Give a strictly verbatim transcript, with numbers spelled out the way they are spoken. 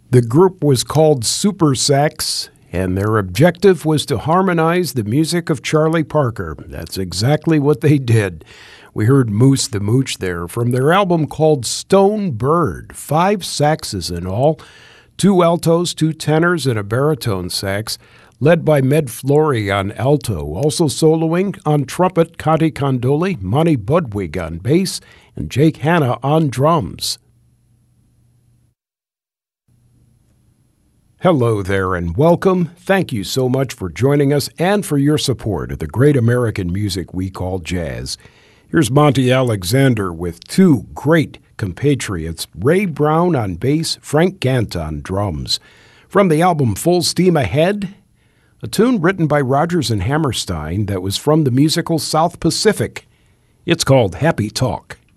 The group was called Super Sax, and their objective was to harmonize the music of Charlie Parker. That's exactly what they did. We heard Moose the Mooch there from their album called Stone Bird. Five saxes in all, two altos, two tenors, and a baritone sax, led by Med Flory on alto, also soloing on trumpet Conti Condoli, Monty Budwig on bass, and Jake Hanna on drums. Hello there and welcome. Thank you so much for joining us and for your support of the great American music we call jazz. Here's Monty Alexander with two great compatriots, Ray Brown on bass, Frank Gant on drums. From the album Full Steam Ahead, a tune written by Rodgers and Hammerstein that was from the musical South Pacific. It's called Happy Talk.